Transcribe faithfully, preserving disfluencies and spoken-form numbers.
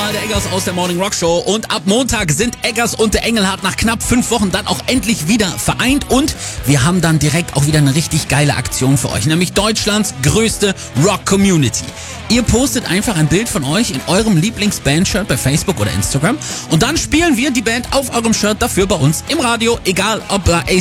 nochmal der Eggers aus der Morning Rock Show und ab Montag sind Eggers und der Engelhardt nach knapp fünf Wochen dann auch endlich wieder vereint und wir haben dann direkt auch wieder eine richtig geile Aktion für euch, nämlich Deutschlands größte Rock-Community. Ihr postet einfach ein Bild von euch in eurem Lieblings-Band-Shirt bei Facebook oder Instagram und dann spielen wir die Band auf eurem Shirt dafür bei uns im Radio, egal ob bei A